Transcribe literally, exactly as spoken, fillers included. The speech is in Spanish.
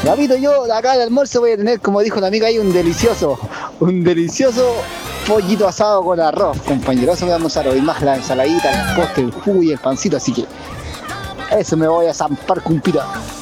Papito, yo acá de almuerzo voy a tener, como dijo la amiga ahí, un delicioso, un delicioso pollito asado con arroz, compañero. Eso me va a almorzar hoy, más la ensaladita, el postre, el jugo y el pancito, así que eso me voy a zampar, cumpira.